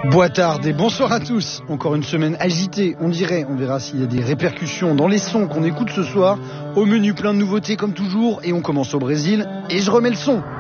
Boitard et bonsoir à tous. Encore une semaine agitée, on dirait. On verra s'il y a des répercussions dans les sons qu'on écoute ce soir. Au menu, plein de nouveautés comme toujours. Et on commence au Brésil. Et je remets le son.